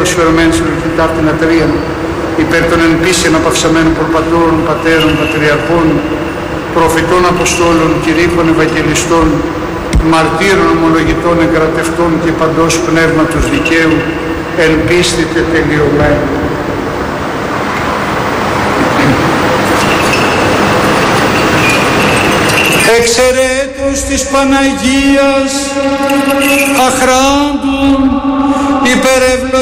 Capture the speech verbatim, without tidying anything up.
προσφερωμένη στην Τετάρτη Νατρία, υπέρ των εν πίστη αναπαυσαμένων προπατώρων, πατέρων, πατριαρχών, προφητών, αποστόλων, κηρύχων, ευαγγελιστών, μαρτύρων, ομολογητών, εγκρατευτών και παντός πνεύματος δικαίου, εν πίστη τελειωμένου. Εξαιρέτως της Παναγίας αχράντου υπερευλογημένου